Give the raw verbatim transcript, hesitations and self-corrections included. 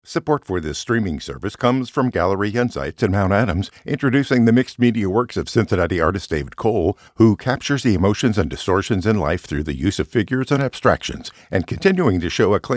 Support for this streaming service comes from Gallery Insights in Mount Adams, introducing the mixed media works of Cincinnati artist David Cole, who captures the emotions and distortions in life through the use of figures and abstractions, and continuing to show acclaim